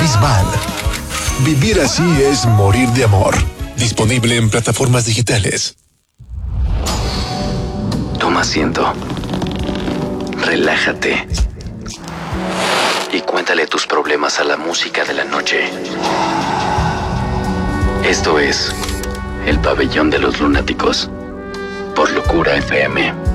Bisbal. Vivir así es morir de amor. Disponible en plataformas digitales. Toma asiento. Relájate. Y cuéntale tus problemas a la música de la noche. Esto es El Pabellón de los Lunáticos por Locura FM.